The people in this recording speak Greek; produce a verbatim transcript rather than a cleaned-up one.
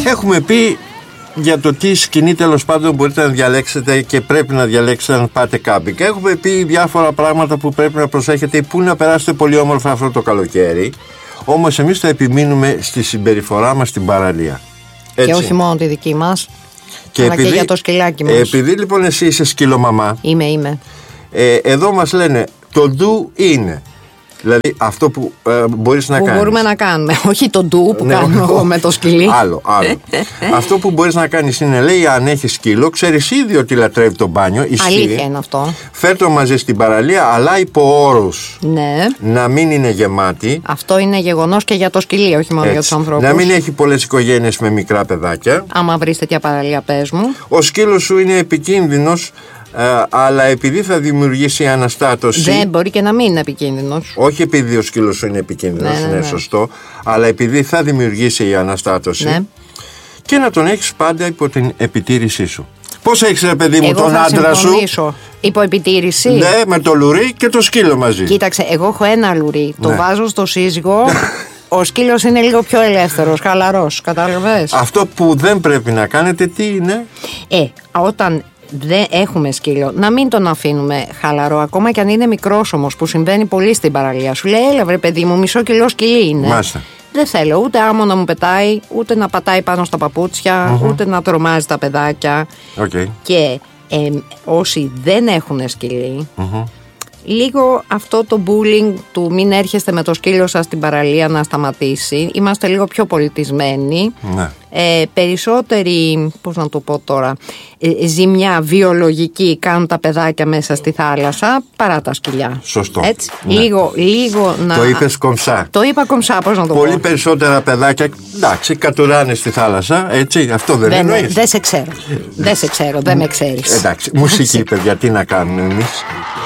Έχουμε πει για το τι σκηνή τέλος πάντων μπορείτε να διαλέξετε και πρέπει να διαλέξετε αν πάτε κάμπινγκ. Έχουμε πει διάφορα πράγματα που πρέπει να προσέχετε, που να περάσετε πολύ όμορφα αυτό το καλοκαίρι. Όμως εμείς θα επιμείνουμε στη συμπεριφορά μας στην παραλία. Έτσι. Και όχι μόνο τη δική μας, και αλλά επειδή, και για το σκυλάκι μας. Επειδή λοιπόν εσύ είσαι σκυλομαμά, Είμαι, είμαι. Ε, εδώ μας λένε το do είναι. Δηλαδή αυτό που ε, μπορείς να που κάνεις. Που μπορούμε να κάνουμε. Όχι το do που ναι, κάνω εγώ με το σκυλί. Άλλο, άλλο. Αυτό που μπορείς να κάνεις είναι, λέει, αν έχεις σκύλο, ξέρεις ήδη ότι λατρεύει το μπάνιο. Ισχύει. Αλήθεια είναι αυτό. Φέρ' το μαζί στην παραλία, αλλά υπό όρους. Ναι. Να μην είναι γεμάτη. Αυτό είναι γεγονός και για το σκυλί, όχι μόνο Έτσι. για τους ανθρώπους. Να μην έχει πολλές οικογένειες με μικρά παιδάκια. Άμα βρεις τέτοια παραλία, πες μου. Ο σκύλος σου είναι επικίνδυνος. Uh, αλλά επειδή θα δημιουργήσει αναστάτωση. Δεν μπορεί και να μην είναι επικίνδυνος. Όχι επειδή ο σκύλος σου είναι επικίνδυνος, ναι, ναι, είναι ναι. σωστό, αλλά επειδή θα δημιουργήσει η αναστάτωση. Ναι. Και να τον έχεις πάντα υπό την επιτήρησή σου. Πώς έχεις, ρε παιδί μου, εγώ τον θα άντρα σου? Υπό επιτήρηση. Ναι, με το λουρί και το σκύλο μαζί. Κοίταξε, εγώ έχω ένα λουρί. Ναι. Το βάζω στο σύζυγο. Ο σκύλος είναι λίγο πιο ελεύθερος, χαλαρός. Κατάλαβες? Αυτό που δεν πρέπει να κάνετε, τι είναι? Ε, όταν δεν έχουμε σκύλο, να μην τον αφήνουμε χαλαρό, ακόμα και αν είναι μικρός όμως, που συμβαίνει πολύ στην παραλία. Σου λέει, έλα βρε παιδί μου, μισό κιλό σκυλί είναι. Μάλιστα. Δεν θέλω ούτε άμμο να μου πετάει, ούτε να πατάει πάνω στα παπούτσια, mm-hmm. ούτε να τρομάζει τα παιδάκια. Okay. Και ε, όσοι δεν έχουν σκυλί, mm-hmm. λίγο αυτό το bullying του μην έρχεστε με το σκύλο σας στην παραλία να σταματήσει. Είμαστε λίγο πιο πολιτισμένοι. Ναι. Ε, περισσότερη, πώς να το πω τώρα, ε, ζημιά βιολογική κάνουν τα παιδάκια μέσα στη θάλασσα παρά τα σκυλιά. Σωστό. Έτσι. Ναι. Λίγο, λίγο να... Το είπες κομψά. Το είπα κομψά, πώς να το Πολύ πω. περισσότερα παιδάκια, εντάξει, κατουράνε στη θάλασσα, έτσι, αυτό δεν, δεν εννοείς? Δεν σε ξέρω. Δεν σε ξέρω, δεν με ξέρεις. Εντάξει, μουσική παιδιά, τι να κάνουμε εμείς.